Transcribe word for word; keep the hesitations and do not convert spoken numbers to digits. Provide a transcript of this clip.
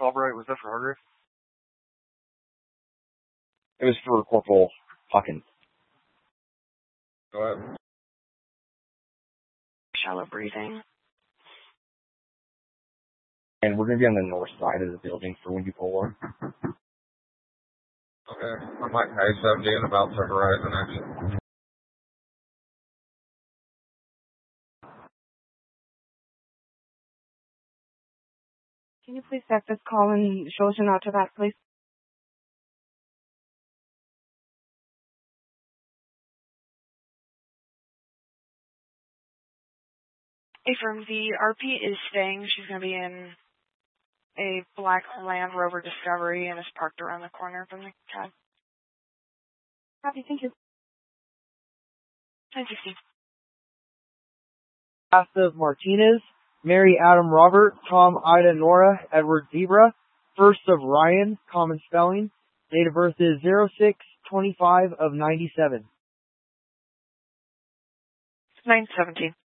Albright, was that for Hargrave? It was for Corporal Hawkins. Go ahead. Shallow breathing. And we're going to be on the north side of the building for when you pull up. Okay. I'm like I seventy and about to horizon exit. Can you please set this call and show us out to that place? Affirm, the R P is staying. She's going to be in a black Land Rover Discovery and is parked around the corner from the cab. Copy, thank you. ten sixteen. Of Martinez, Mary Adam Robert, Tom Ida Nora, Edward Zebra, first of Ryan, common spelling. Date of birth is zero six twenty-five of ninety-seven. nine seventeen.